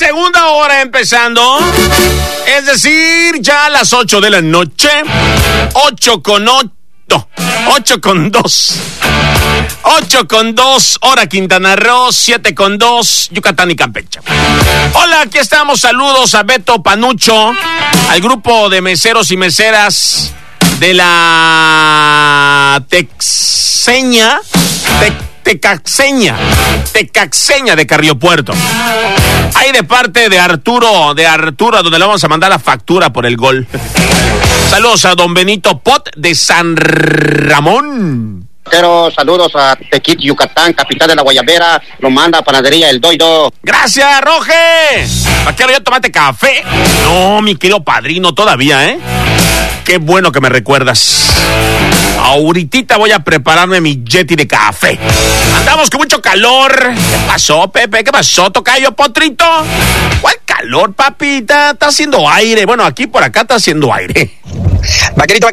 segunda hora empezando. Es decir, ya a las 8 de la noche. 8:02. 8:02, hora Quintana Roo, 7:02, Yucatán y Campeche. Hola, aquí estamos. Saludos a Beto Panucho, al grupo de meseros y meseras de la Tecaxeña de Carrillo Puerto. Ahí de parte de Arturo, a donde le vamos a mandar la factura por el gol. Saludos a don Benito Pot de San Ramón. Pero saludos a Tequit, Yucatán, capital de la Guayabera. Lo manda a Panadería El Doido. Gracias, Roge. Vaquero, ¿ya tomaste café? No, mi querido padrino, todavía, ¿eh? Qué bueno que me recuerdas. Ahorita voy a prepararme mi Yeti de café. Andamos con mucho calor. ¿Qué pasó, Pepe? ¿Qué pasó, tocayo, potrito? ¿Cuál calor, papita? Está haciendo aire. Bueno, aquí por acá está haciendo aire. Vaquerito.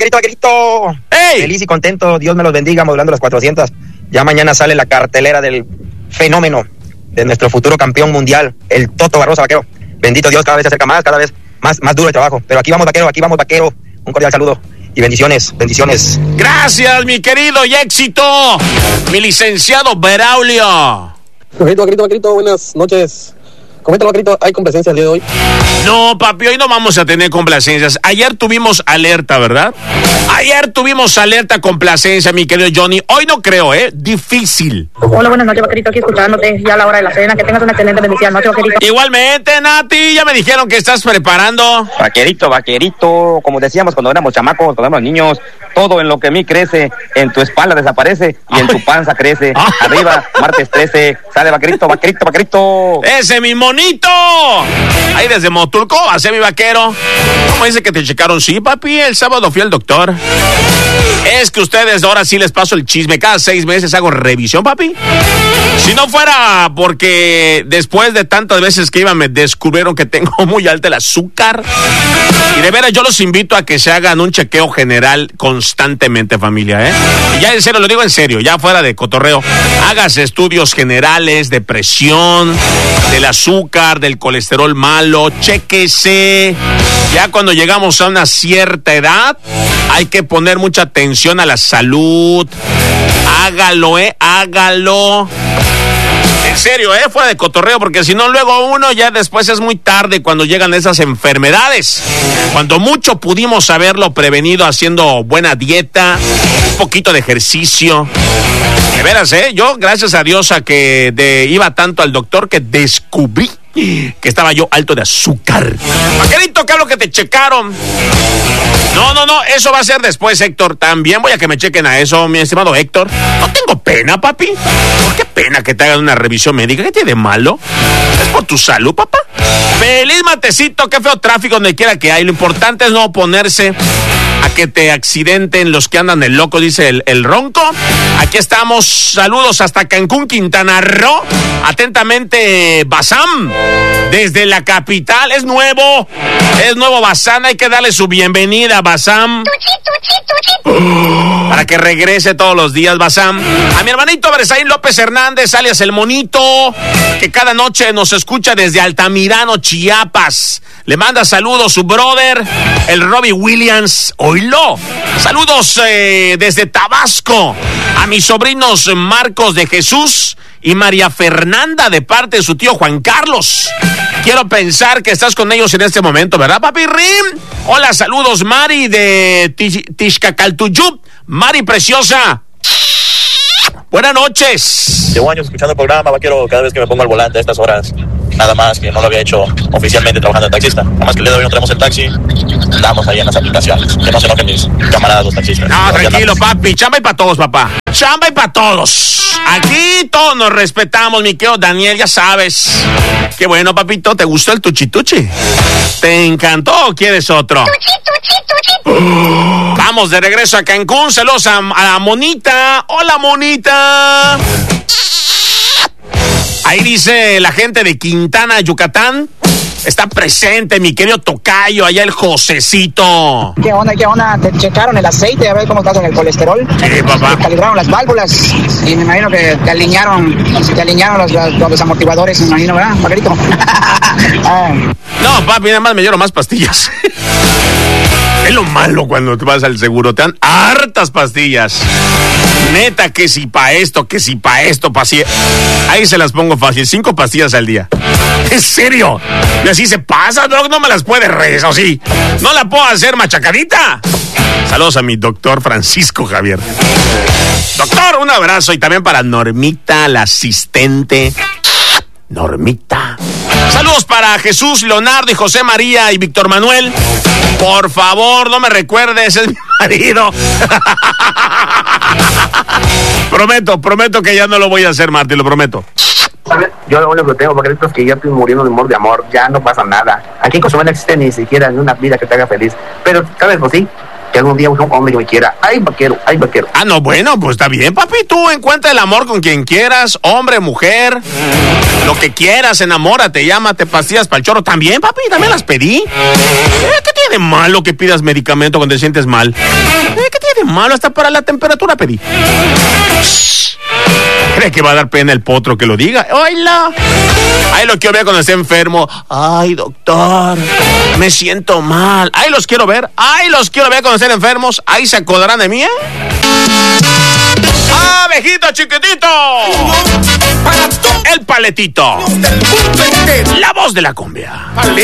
¡Ey! Feliz y contento, Dios me los bendiga, modulando las 400. Ya mañana sale la cartelera del fenómeno de nuestro futuro campeón mundial, el Toto Barbosa, vaquero. Bendito Dios, cada vez se acerca más, cada vez más duro el trabajo. Pero aquí vamos, vaquero. Un cordial saludo y bendiciones. Gracias, mi querido, y éxito, mi licenciado Braulio. Vaquerito, buenas noches. Coméntalo, vaquerito, ¿hay complacencia el día de hoy? No, papi, hoy no vamos a tener complacencias. Ayer tuvimos alerta, ¿verdad? Ayer tuvimos alerta, complacencia, mi querido Johnny. Hoy no creo, difícil. Hola, buenas noches, vaquerito, aquí escuchándote ya a la hora de la cena. Que tengas una excelente bendecida noche, vaquerito. Igualmente, Nati, ya me dijeron que estás preparando. Vaquerito, como decíamos cuando éramos chamacos, cuando éramos niños, todo en lo que a mí crece, en tu espalda desaparece y en tu panza crece. Arriba, martes 13, sale vaquerito. ¡Ese mi monito! Ahí desde Motulco, hace mi vaquero. ¿Cómo dice que te checaron? Sí, papi, el sábado fui al doctor. Es que ustedes ahora sí les paso el chisme. Cada 6 meses hago revisión, papi. Si no fuera porque después de tantas veces que iba me descubrieron que tengo muy alto el azúcar. Y de veras yo los invito a que se hagan un chequeo general constantemente, familia, Y ya en serio, lo digo en serio, ya fuera de cotorreo. Hagas estudios generales de presión, del azúcar, del colesterol malo, chéquese. Ya cuando llegamos a una cierta edad, hay que poner mucha atención a la salud. Hágalo, hágalo. En serio, fuera de cotorreo, porque si no luego uno ya después es muy tarde cuando llegan esas enfermedades. Cuando mucho pudimos haberlo prevenido haciendo buena dieta, un poquito de ejercicio. De veras, yo gracias a Dios a que iba tanto al doctor que descubrí que estaba yo alto de azúcar. Vaquerito, ¿qué es lo que te checaron? No, eso va a ser después, Héctor. También voy a que me chequen a eso, mi estimado Héctor. No tengo pena, papi. ¿Por qué pena que te hagan una revisión médica? ¿Qué tiene de malo? Es por tu salud, papá. Feliz matecito, qué feo tráfico donde quiera que hay. Lo importante es no oponerse a que te accidenten los que andan de loco, dice el ronco. Aquí estamos. Saludos hasta Cancún, Quintana Roo. Atentamente, Bazán. Desde la capital. Es nuevo Bazán. Hay que darle su bienvenida, Bazán. Para que regrese todos los días, Bazán. A mi hermanito Berzaín López Hernández, alias El Monito, que cada noche nos escucha desde Altamirano, Chiapas. Le manda saludos su brother, el Robbie Williams. Oílo. Saludos desde Tabasco a mis sobrinos Marcos de Jesús y María Fernanda, de parte de su tío Juan Carlos. Quiero pensar que estás con ellos en este momento, ¿verdad, papi Rim? Hola, saludos, Mari de Tixcacaltuyup. Mari preciosa. Buenas noches. Llevo años escuchando el programa, vaquero, cada vez que me pongo al volante a estas horas. Nada más que no lo había hecho oficialmente trabajando de taxista. Nada más que el día de hoy no tenemos el taxi. Andamos ahí en las aplicaciones. Que no se enojen mis camaradas los taxistas. No, tranquilo, papi. Chamba y para todos, papá. Chamba y para todos. Aquí todos nos respetamos, mi querido Daniel, ya sabes. Qué bueno, papito. ¿Te gustó el tuchi-tuchi? ¿Te encantó o quieres otro? Vamos de regreso a Cancún. Saludos a la Monita. Hola, Monita. Ahí dice la gente de Quintana, Yucatán. Está presente mi querido tocayo, allá el Josecito. ¿Qué onda? ¿Te checaron el aceite? A ver cómo estás con el colesterol. Sí, papá. Te calibraron las válvulas y me imagino que te alinearon los amortiguadores, me imagino, ¿verdad, Paquerito? No, papi, nada más me dieron más pastillas. Es lo malo cuando te vas al seguro, te dan hartas pastillas. Neta, que si pa' esto, ahí se las pongo fácil, 5 pastillas al día. ¿En serio? Y así se pasa, Doc, no me las puede rezar, ¿o sí? ¿No la puedo hacer machacadita? Saludos a mi doctor Francisco Javier. Doctor, un abrazo, y también para Normita, la asistente. Normita. Saludos para Jesús, Leonardo y José María y Víctor Manuel. Por favor, no me recuerdes, es mi marido. Prometo que ya no lo voy a hacer, Martín, lo prometo. Yo lo único que tengo, porque es que ya estoy muriendo de amor, ya no pasa nada. Aquí en Cozumel no existe ni siquiera una vida que te haga feliz. Pero, ¿sabes, José? Que algún día un hombre que me quiera. ¡Ay, vaquero! Ah, no, bueno, pues está bien, papi. Tú encuentra el amor con quien quieras, hombre, mujer, lo que quieras, enamórate, llámate, pastillas para el chorro. También, papi, también las pedí. ¿Qué tiene de malo que pidas medicamento cuando te sientes mal? ¿Qué tiene de malo? Hasta para la temperatura pedí. ¿Cree que va a dar pena el potro que lo diga? ¡Oíla! Ahí lo quiero ver cuando esté enfermo. Ay, doctor, me siento mal. Ahí los quiero ver cuando estén enfermos. Ahí se acordarán de mí, ¿eh? ¡Abejito chiquitito! El paletito. La voz de la cumbia.